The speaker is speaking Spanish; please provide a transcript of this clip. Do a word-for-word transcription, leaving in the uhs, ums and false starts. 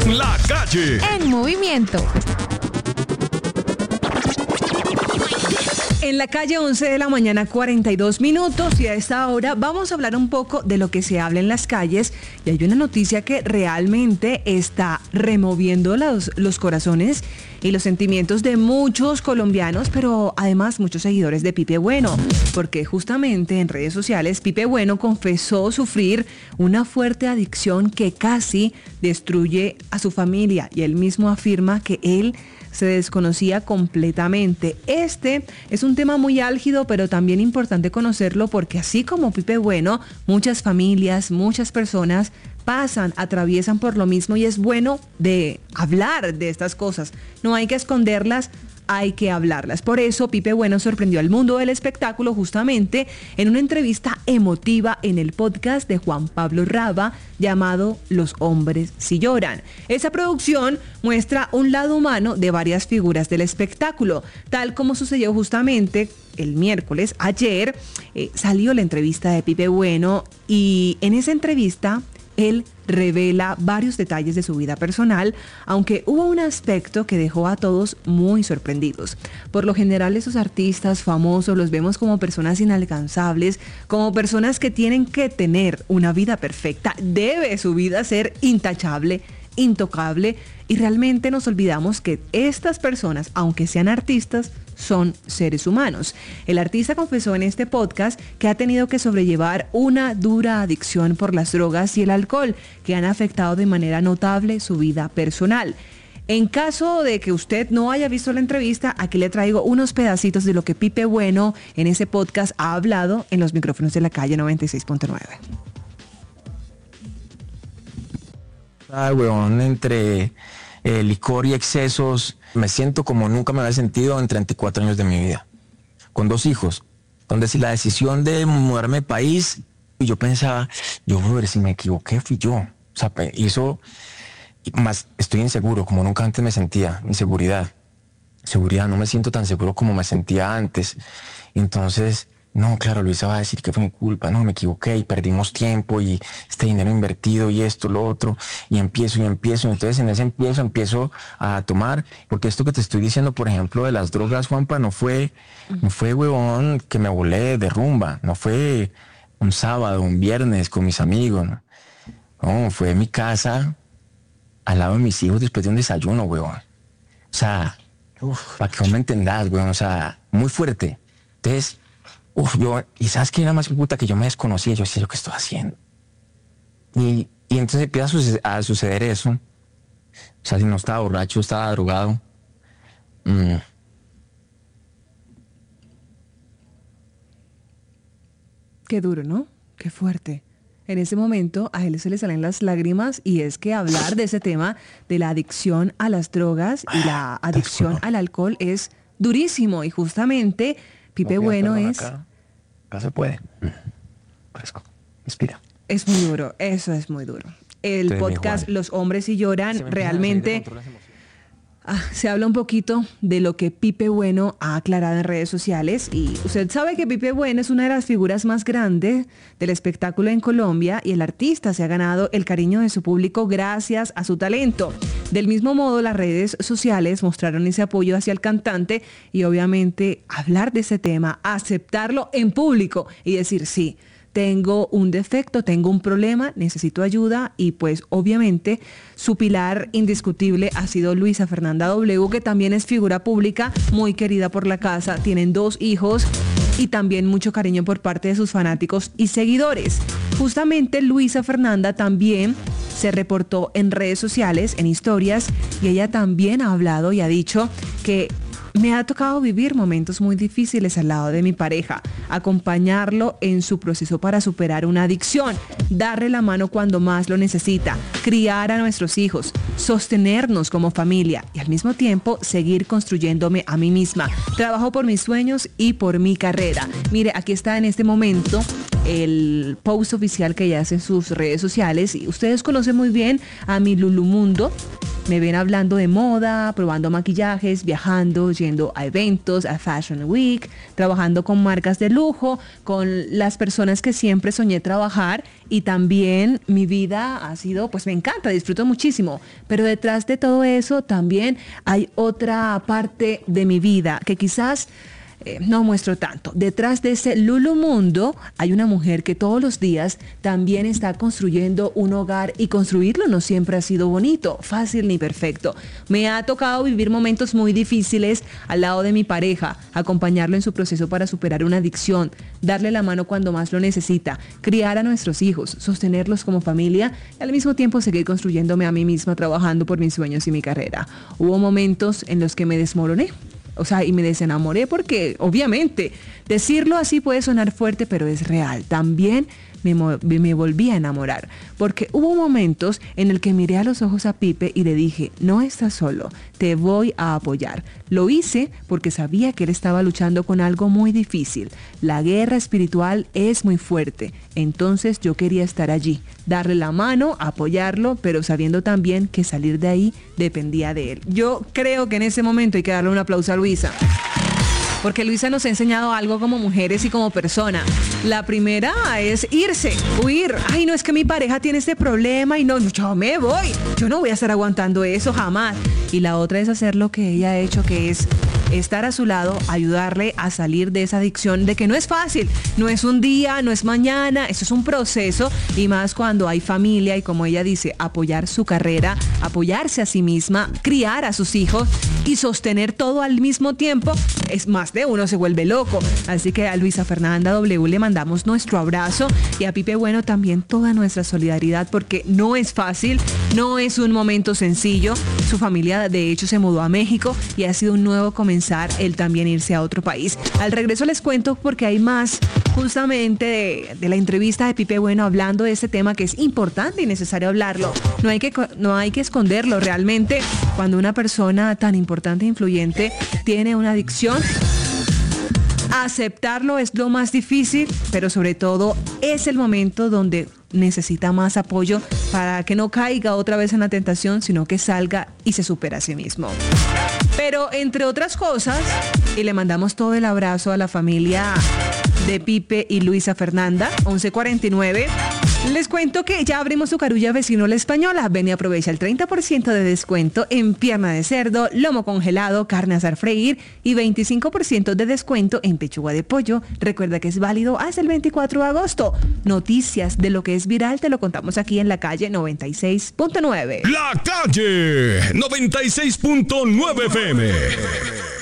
En la calle. En movimiento. En la calle, once de la mañana, cuarenta y dos minutos, y a esta hora vamos a hablar un poco de lo que se habla en las calles. Y hay una noticia que realmente está removiendo los, los corazones y los sentimientos de muchos colombianos, pero además muchos seguidores de Pipe Bueno, porque justamente en redes sociales Pipe Bueno confesó sufrir una fuerte adicción que casi destruye a su familia, y él mismo afirma que él se desconocía completamente. Este es un tema muy álgido, pero también importante conocerlo, porque así como Pipe Bueno, muchas familias, muchas personas pasan, atraviesan por lo mismo, y es bueno de hablar de estas cosas. No hay que esconderlas, hay que hablarlas. Por eso Pipe Bueno sorprendió al mundo del espectáculo justamente en una entrevista emotiva en el podcast de Juan Pablo Raba llamado Los Hombres Si Lloran. Esa producción muestra un lado humano de varias figuras del espectáculo, tal como sucedió justamente el miércoles. Ayer eh, salió la entrevista de Pipe Bueno, y en esa entrevista él revela varios detalles de su vida personal, aunque hubo un aspecto que dejó a todos muy sorprendidos. Por lo general, esos artistas famosos los vemos como personas inalcanzables, como personas que tienen que tener una vida perfecta. Debe su vida ser intachable, intocable, y realmente nos olvidamos que estas personas, aunque sean artistas, son seres humanos. El artista confesó en este podcast que ha tenido que sobrellevar una dura adicción por las drogas y el alcohol, que han afectado de manera notable su vida personal. En caso de que usted no haya visto la entrevista, aquí le traigo unos pedacitos de lo que Pipe Bueno en ese podcast ha hablado en los micrófonos de La Calle noventa y seis punto nueve. Ah, weón, entre eh, licor y excesos, me siento como nunca me había sentido en treinta y cuatro años de mi vida. Con dos hijos, donde si la decisión de mudarme de país, y yo pensaba, yo, brother, si me equivoqué, fui yo. O sea, y eso, más estoy inseguro, como nunca antes me sentía, inseguridad. Seguridad, no me siento tan seguro como me sentía antes. Entonces, no, claro, Luisa va a decir que fue mi culpa, no, me equivoqué y perdimos tiempo y este dinero invertido y esto, lo otro, y empiezo y empiezo, entonces en ese empiezo, empiezo a tomar, porque esto que te estoy diciendo, por ejemplo, de las drogas, Juanpa, no fue, no fue, huevón, que me volé de rumba, no fue un sábado, un viernes con mis amigos, no, no fue en mi casa, al lado de mis hijos después de un desayuno, huevón, o sea, uf, para que no me entendas, huevón, o sea, muy fuerte. Entonces, Uf, yo, y sabes que era más puta que yo me desconocía, yo decía, ¿yo qué estoy haciendo? Y, y entonces empieza a suceder, a suceder eso. O sea, si no estaba borracho, estaba drogado. Mm. Qué duro, ¿no? Qué fuerte. En ese momento a él se le salen las lágrimas, y es que hablar de ese tema de la adicción a las drogas y la adicción al alcohol es durísimo, y justamente Pipe No, Bueno perdón, es... Acá, acá se puede. Fresco. Inspira. Es muy duro, eso es muy duro. El Entonces, podcast Los Hombres Si Lloran, Se realmente ah, se habla un poquito de lo que Pipe Bueno ha aclarado en redes sociales, y usted sabe que Pipe Bueno es una de las figuras más grandes del espectáculo en Colombia, y el artista se ha ganado el cariño de su público gracias a su talento. Del mismo modo, las redes sociales mostraron ese apoyo hacia el cantante, y obviamente hablar de ese tema, aceptarlo en público y decir sí, tengo un defecto, tengo un problema, necesito ayuda, y pues obviamente su pilar indiscutible ha sido Luisa Fernanda W, que también es figura pública, muy querida por la casa, tienen dos hijos y también mucho cariño por parte de sus fanáticos y seguidores. Justamente Luisa Fernanda también se reportó en redes sociales, en historias, y ella también ha hablado y ha dicho que me ha tocado vivir momentos muy difíciles al lado de mi pareja, acompañarlo en su proceso para superar una adicción, darle la mano cuando más lo necesita, criar a nuestros hijos, sostenernos como familia y al mismo tiempo seguir construyéndome a mí misma. Trabajo por mis sueños y por mi carrera. Mire, aquí está en este momento el post oficial que ella hace en sus redes sociales, y ustedes conocen muy bien a mi Lulumundo. Me ven hablando de moda, probando maquillajes, viajando, yendo a eventos, a Fashion Week, trabajando con marcas de lujo, con las personas que siempre soñé trabajar, y también mi vida ha sido, pues me encanta, disfruto muchísimo, pero detrás de todo eso también hay otra parte de mi vida que quizás Eh, no muestro tanto. Detrás de ese Lulu Mundo hay una mujer que todos los días también está construyendo un hogar, y construirlo no siempre ha sido bonito, fácil ni perfecto. Me ha tocado vivir momentos muy difíciles al lado de mi pareja, acompañarlo en su proceso para superar una adicción, darle la mano cuando más lo necesita, criar a nuestros hijos, sostenerlos como familia y al mismo tiempo seguir construyéndome a mí misma, trabajando por mis sueños y mi carrera. Hubo momentos en los que me desmoroné. O sea, y me desenamoré porque, obviamente, decirlo así puede sonar fuerte, pero es real. También me, me volví a enamorar, porque hubo momentos en el que miré a los ojos a Pipe y le dije, no estás solo, te voy a apoyar. Lo hice porque sabía que él estaba luchando con algo muy difícil. La guerra espiritual es muy fuerte, entonces yo quería estar allí, darle la mano, apoyarlo, pero sabiendo también que salir de ahí dependía de él. Yo creo que en ese momento hay que darle un aplauso a Luisa, porque Luisa nos ha enseñado algo como mujeres y como persona. La primera es irse, huir. Ay, no, es que mi pareja tiene este problema y no, yo me voy. Yo no voy a estar aguantando eso jamás. Y la otra es hacer lo que ella ha hecho, que es estar a su lado, ayudarle a salir de esa adicción, de que no es fácil, no es un día, no es mañana, eso es un proceso, y más cuando hay familia y, como ella dice, apoyar su carrera, apoyarse a sí misma, criar a sus hijos y sostener todo al mismo tiempo, es más de uno se vuelve loco. Así que a Luisa Fernanda W le mandamos nuestro abrazo, y a Pipe Bueno también toda nuestra solidaridad, porque no es fácil, no es un momento sencillo. Su familia de hecho se mudó a México y ha sido un nuevo comenzar él también irse a otro país. Al regreso les cuento, porque hay más justamente de, de la entrevista de Pipe Bueno, hablando de este tema que es importante y necesario hablarlo. No hay que, no hay que esconderlo realmente. Cuando una persona tan importante e influyente tiene una adicción, aceptarlo es lo más difícil, pero sobre todo es el momento donde necesita más apoyo para que no caiga otra vez en la tentación, sino que salga y se supera a sí mismo. Pero entre otras cosas, y le mandamos todo el abrazo a la familia de Pipe y Luisa Fernanda, once cuarenta y nueve. Les cuento que ya abrimos su carulla Vecino La Española. Ven y aprovecha el treinta por ciento de descuento en pierna de cerdo, lomo congelado, carne asar freír y veinticinco por ciento de descuento en pechuga de pollo. Recuerda que es válido hasta el veinticuatro de agosto. Noticias de lo que es viral te lo contamos aquí en La Calle noventa y seis punto nueve. La Calle noventa y seis punto nueve F M.